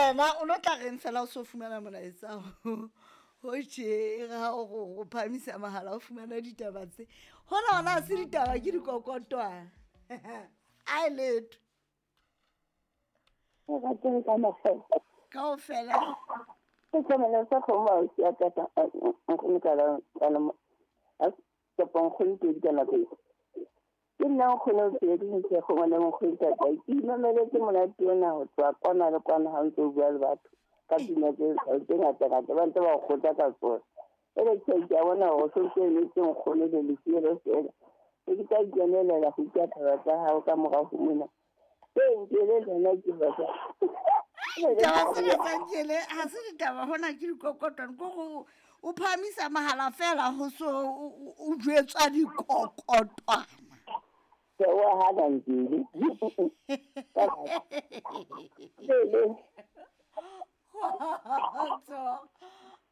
wena o no tla reng fela o so fumana molaetsa ho tje ga go phamisa mahala o fumana ditaba tse hona ona se ditaba ke dikokotwana ai letho ga tsene ka mafela kaofela ke tsamaela sa khoma o sia ka nkgono kana a tsopang go ntse ka nako ke nna nkgono o tsedi ntse go ngwana mo kgwetsa ka imameletse monate ona go tswa kwana le kwana ga ntse o bua le batho ka dina tse ngata-ngata ba ntse ba go kgotsa ka tsona ele ke a bona go sotse le tse nkgono le lesielo fela e ke tla ikenelela go ika taba tsa gago ka morago mona nke le lena ke batla ditaba tsena tsa nkele ga se ditaba gona ke dikokotwane ko go o phamisa mahala fela go so o jwetswa dikokotwana wa hana nkele so